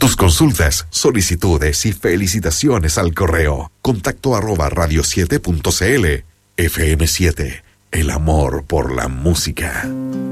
Tus consultas, solicitudes y felicitaciones al correo contacto@radio7.cl. FM7, el amor por la música.